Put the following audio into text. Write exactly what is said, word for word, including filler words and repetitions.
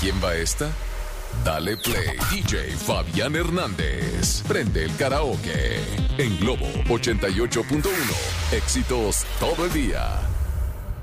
quién va esta? Dale play, D J Fabián Hernández. Prende el karaoke en Globo ochenta y ocho punto uno. Éxitos todo el día.